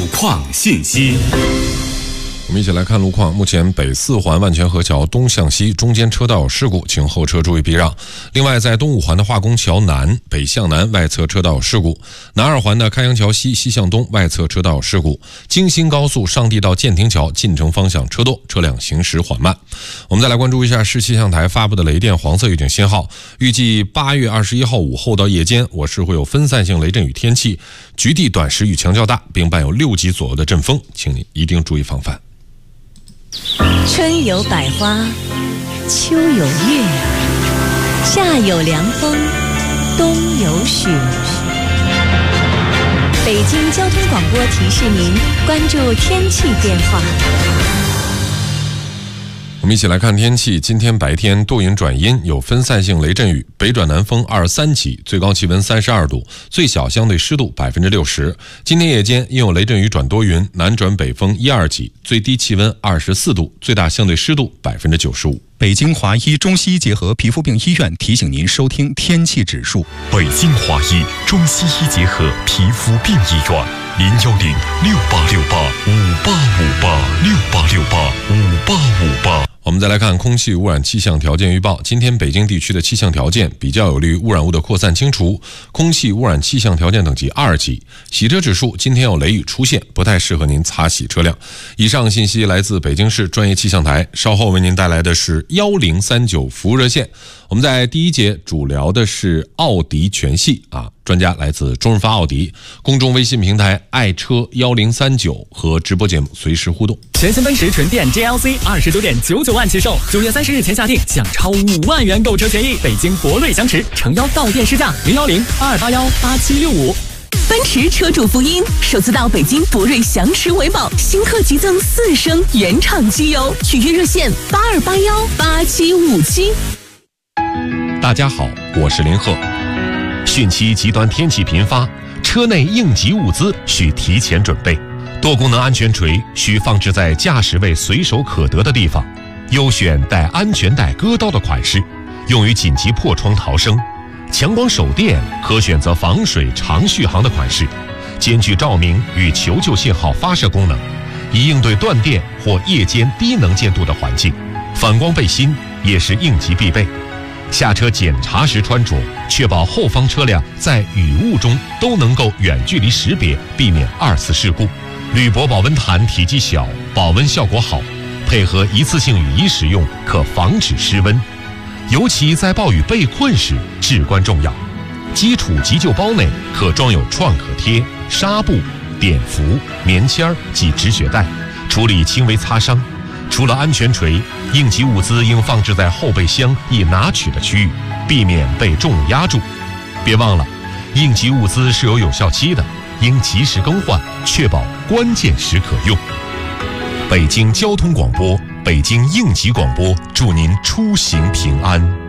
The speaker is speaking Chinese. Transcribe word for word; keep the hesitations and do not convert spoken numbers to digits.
况信息。 我们一起来看路况。目前北四环万泉河桥东向西中间车道有事故，请后车注意避让。另外，在东五环的化工桥南北向南外侧车道有事故，南二环的开阳桥西西向东外侧车道有事故。京新高速上地到建亭桥进城方向车多，车辆行驶缓慢。我们再来关注一下市气象台发布的雷电黄色预警信号，预计八月二十一号午后到夜间，我市会有分散性雷阵雨天气，局地短时雨强较大，并伴有六级左右的阵风，请您一定注意防范。 春有百花，秋有月，夏有凉风，冬有雪。北京交通广播提示您关注天气变化。 我们一起来看天气。今天白天多云转阴，有分散性雷阵雨，北转南风二十三级，最高气温三十二度，最小相对湿度百分之六十。今天夜间因有雷阵雨转多云，南转北风一二级，最低气温二十四度，最大相对湿度百分之九十五。 北京华医中西医结合皮肤病医院提醒您收听天气指数。 北京华医中西医结合皮肤病医院，零幺零六八六八五八五八六八六八五八五八。 我们再来看空气污染气象条件预报。今天北京地区的气象条件比较有利于污染物的扩散清除，空气污染气象条件等级二级。洗车指数今天有雷雨出现，不太适合您擦洗车辆。以上信息来自北京市专业气象台，稍后为您带来的是一零三九服务热线。我们在第一节主聊的是奥迪全系啊，专家来自中日发奥迪，公众微信平台爱车一零三九和直播节目随时互动。 全新奔驰纯电 G L C 二十九点九九万起售，九月三十日前下定享超五万元购车权益。北京博瑞翔驰诚邀到店试驾，零幺零八二八幺八七六五。 奔驰车主福音，首次到北京博瑞翔驰维保，新客激增四升原厂机油，取约热线八二八幺八七五七。 大家好，我是林鹤。汛期极端天气频发，车内应急物资需提前准备。多功能安全锤需放置在驾驶位随手可得的地方，优选带安全带割刀的款式，用于紧急破窗逃生。强光手电可选择防水长续航的款式，兼具照明与求救信号发射功能，以应对断电或夜间低能见度的环境。反光背心也是应急必备。下车检查时穿着，确保后方车辆在雨雾中都能够远距离识别，避免二次事故。铝箔保温毯体积小，保温效果好，配合一次性雨衣使用，可防止失温。尤其在暴雨被困时至关重要。基础急救包内可装有创可贴、纱布、碘伏、棉签及止血带，处理轻微擦伤。除了安全锤，应急物资应放置在后备箱易拿取的区域，避免被重物压住。别忘了，应急物资是有有效期的，应及时更换，确保关键时可用。北京交通广播，北京应急广播，祝您出行平安。